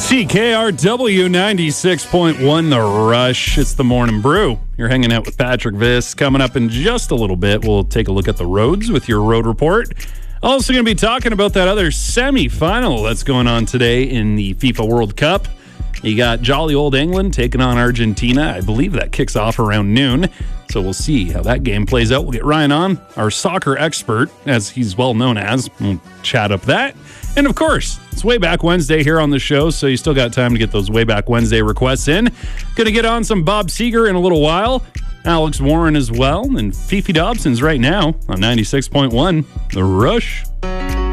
CKRW 96.1 The Rush. It's the Morning Brew. You're hanging out with Patrick Viss. Coming up in just a little bit, we'll take a look at the roads with your road report. Also going to be talking about that other semi-final that's going on today in the FIFA World Cup. You got jolly old England taking on Argentina. I believe that kicks off around noon. So we'll see how that game plays out. We'll get Ryan on, our soccer expert, as he's well known as. We'll chat up that. And of course, it's Way Back Wednesday here on the show, so you still got time to get those Way Back Wednesday requests in. Going to get on some Bob Seger in a little while. Alex Warren as well. And Fifi Dobson's right now on 96.1 The Rush.